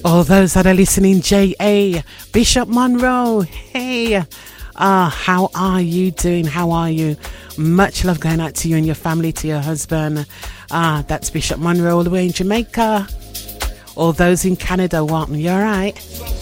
All those that are listening, J.A. Bishop Monroe, hey. How are you doing? How are you? Much love going out to you and your family, to your husband. That's Bishop Monroe all the way in Jamaica. All those in Canada, Walton, you all right?